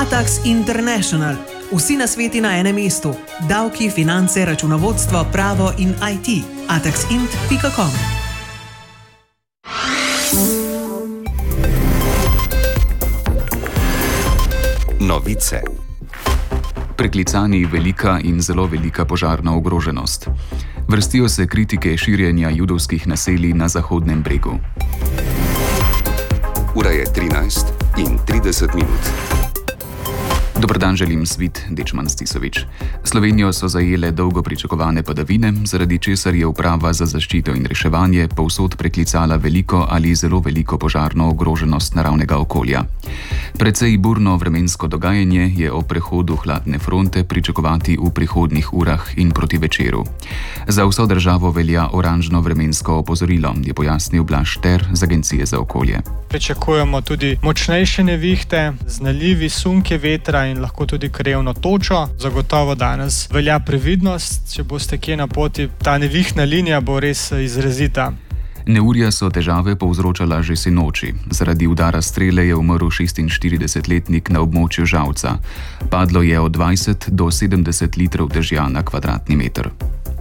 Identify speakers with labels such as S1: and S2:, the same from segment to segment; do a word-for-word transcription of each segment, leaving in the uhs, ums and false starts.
S1: Atax International. Vsi nasveti na enem mestu. Davki, finance, računovodstvo, pravo in I T. atax int pika com.
S2: Novice.
S3: Preklicani velika in zelo velika požarna ogroženost. Vrstijo se kritike širjenja judovskih naselij na Zahodnem bregu.
S2: Ura je trinajst in trideset minut.
S3: Dober dan želim, Svit Dečman Stisovič. Slovenijo so zajele dolgo pričakovane padavine, zaradi česar je Uprava za zaščito in reševanje povsod preklicala veliko ali zelo veliko požarno ogroženost naravnega okolja. Precej burno vremensko dogajanje je o prehodu hladne fronte pričakovati v prihodnjih urah in proti večeru. Za vso državo velja oranžno vremensko opozorilo, je pojasnil Blaž Šter z Agencije za okolje.
S4: Pričakujemo tudi močnejše nevihte, z nalivi, sunke vetra in lahko tudi krevno točo. Zagotovo danes velja previdnost, če boste kje na poti, ta nevihna linija bo res izrazita.
S3: Neurja so težave povzročala že sinoči. Zaradi udara strele je umrl šestinštiridesetletnik na območju Žalca. Padlo je od dvajset do sedemdeset litrov dežja na kvadratni meter.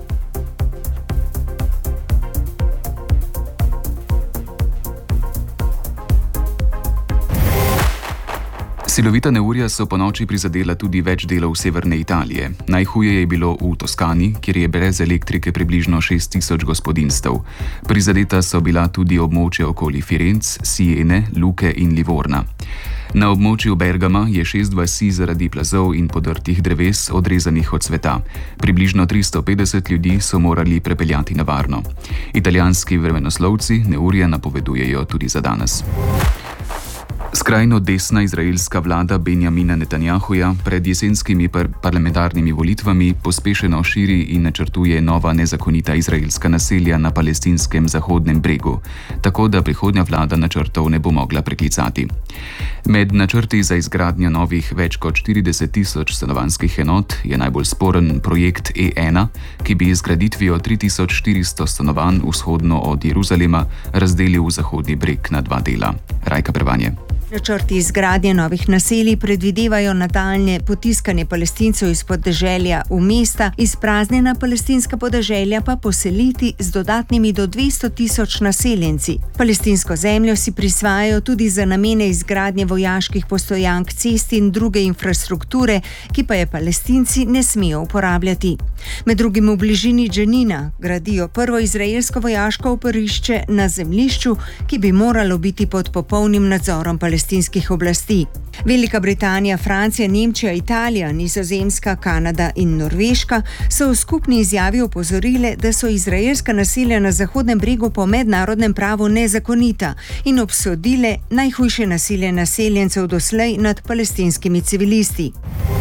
S3: Silovita neurja so ponoči prizadela tudi več delov severne Italije. Najhuje je bilo v Toskani, kjer je brez elektrike približno šest tisoč gospodinjstev. Prizadeta so bila tudi območja okoli Firenc, Siene, Luke in Livorna. Na območju Bergama je šest vasi zaradi plazov in podrtih dreves odrezanih od sveta. Približno tristo petdeset ljudi so morali prepeljati na varno. Italijanski vremenoslovci neurje napovedujejo tudi za danes. Skrajno desna izraelska vlada Benjamina Netanjahuja pred jesenskimi par- parlamentarnimi volitvami pospešeno širi in načrtuje nova nezakonita izraelska naselja na palestinskem Zahodnem bregu, tako da prihodnja vlada načrtov ne bo mogla preklicati. Med načrti za izgradnjo novih več kot štirideset tisoč stanovanjskih enot je najbolj sporen projekt E ena, ki bi zgraditvijo tri tisoč štiristo stanovanj vzhodno od Jeruzalema razdelil v Zahodni breg na dva dela. Rajka Prevanje.
S5: Načrti izgradnje novih naselij predvidevajo nadaljnje potiskanje Palestincev iz podeželja v mesta, izpraznjena palestinska podeželja pa poseliti z dodatnimi do dvesto tisoč naseljenci. Palestinsko zemljo si prisvajajo tudi za namene izgradnje vojaških postojank, cest in druge infrastrukture, ki pa je Palestinci ne smejo uporabljati. Med drugim v bližini Dženina gradijo prvo izraelsko vojaško oporišče na zemljišču, ki bi moralo biti pod popolnim nadzorom palestinskih oblasti. Velika Britanija, Francija, Nemčija, Italija, Nizozemska, Kanada in Norveška so v skupni izjavi opozorile, da so izraelska naselja na Zahodnem bregu po mednarodnem pravu nezakonita in obsodile najhujše nasilje naseljencev doslej nad palestinskimi civilisti.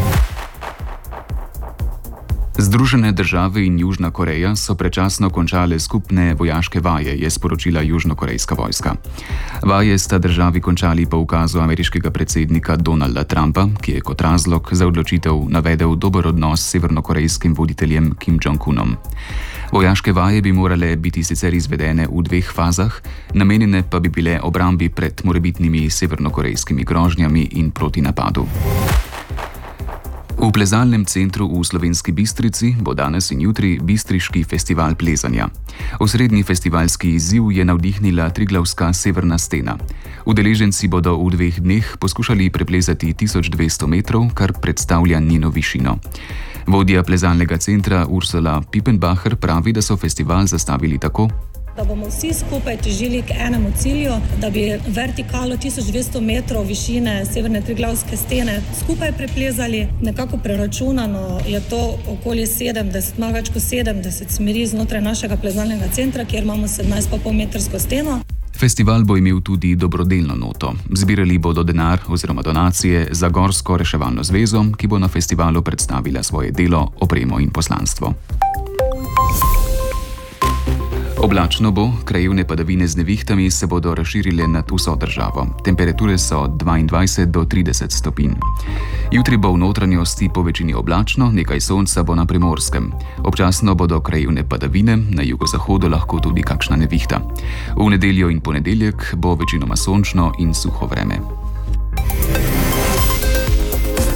S3: Združene države in Južna Koreja so predčasno končale skupne vojaške vaje, je sporočila južnokorejska vojska. Vaje sta državi končali po ukazu ameriškega predsednika Donalda Trumpa, ki je kot razlog za odločitev navedel dober odnos s severnokorejskim voditeljem Kim Jong-unom. Vojaške vaje bi morale biti sicer izvedene v dveh fazah, namenjene pa bi bile obrambi pred morebitnimi severnokorejskimi grožnjami in proti napadu. V plezalnem centru v Slovenski Bistrici bo danes in jutri Bistriški festival plezanja. Osrednji festivalski izziv je navdihnila Triglavska severna stena. Udeleženci bodo v dveh dneh poskušali preplezati tisoč dvesto metrov, kar predstavlja njeno višino. Vodja plezalnega centra Ursula Pippenbacher pravi, da so festival zastavili tako,
S6: da bomo vsi skupaj težili k enemu cilju, da bi vertikalo tisoč dvesto metrov višine severne Triglavske stene skupaj preplezali. Nekako preračunano je to okoli sedemdeset, malo več kot sedemdeset smeri znotraj našega plezalnega centra, kjer imamo sedemnajst pa pol metrsko steno.
S3: Festival bo imel tudi dobrodelno noto. Zbirali bodo denar oziroma donacije za Gorsko reševalno zvezo, ki bo na festivalu predstavila svoje delo, opremo in poslanstvo. Oblačno bo, krajevne padavine z nevihtami se bodo razširile nad vso državo. Temperature so od dvaindvajset do trideset stopinj. Jutri bo v notranjosti po večini oblačno, nekaj sonca bo na Primorskem. Občasno bodo krajevne padavine, na jugozahodu lahko tudi kakšna nevihta. V nedeljo in ponedeljek bo večinoma sončno in suho vreme.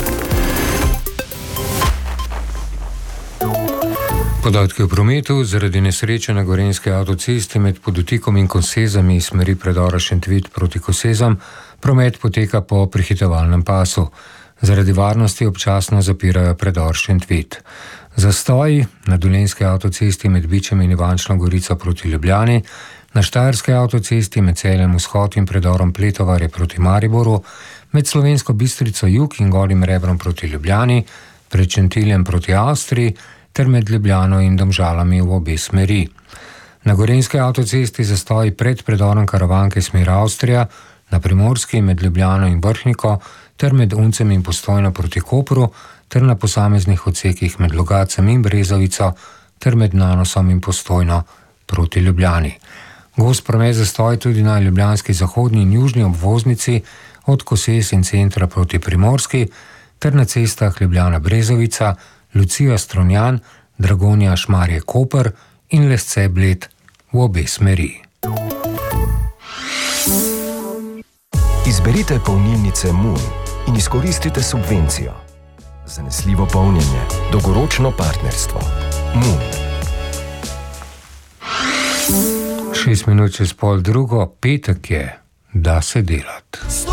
S7: Podatki o prometu. Zaradi nesreče na gorenjski avtocesti med Podutikom in Kosezami iz smeri predora Šentvid proti Kosezam promet poteka po prehitevalnem pasu. Zaradi varnosti občasno zapirajo predor Šentvid. Zastoji na dolenjski avtocesti med Bičem in Ivančno Gorico proti Ljubljani, na štajerski avtocesti med Celjem Vzhod in predorom Pletovarje proti Mariboru, med Slovensko Bistrico Jug in Golim Rebrom proti Ljubljani, pred Šentiljem proti Avstriji ter med Ljubljano in Domžalami v obe smeri. Na gorenjski avtocesti zastoji pred predorom Karavanke smer Avstrija, na Primorski med Ljubljano in Vrhniko ter med Uncem in Postojno proti Kopru ter na posameznih odsekih med Logacem in Brezovico ter med Nanosom in Postojno proti Ljubljani. Gost promet zastoji tudi na ljubljanski zahodni in južni obvoznici od Kosez in centra proti Primorski ter na cestah Ljubljana-Brezovica, Lucija-Strunjan, Dragonja-Šmarje-Koper in Lesce-Bled v obe smeri.
S8: Izberite polnilnice Moon in izkoristite subvencijo. Zanesljivo polnjenje, dolgoročno partnerstvo. Moon.
S7: Šest minut čez pol drugo, petek je, da se delat.